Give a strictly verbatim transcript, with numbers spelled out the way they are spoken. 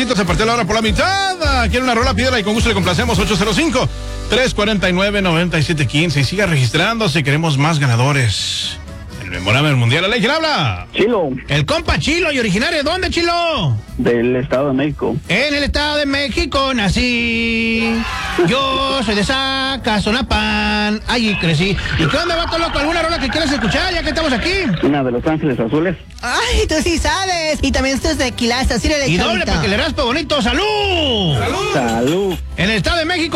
minutitos, se partió la hora por la mitad. ¿Quiere una rola? Pídela y con gusto le complacemos. ocho cero cinco, tres cuatro nueve, nueve siete uno cinco. Y siga registrándose, queremos más ganadores. El memorable del mundial. ¿Quién habla? Chilo. El compa Chilo. ¿Y originario de dónde, Chilo? Del Estado de México. En el Estado de México nací. Yo soy de Zacazonapán. Allí crecí. ¿Y qué onda, vato loco? ¿Alguna rola que quieras escuchar ya que estamos aquí? Una de Los Ángeles Azules. Ay, tú sí sabes. Y también estos de Quilaza. Sí, y doble para que le raspe bonito. ¡Salud! ¡Salud! ¡Salud! En el Estado de México.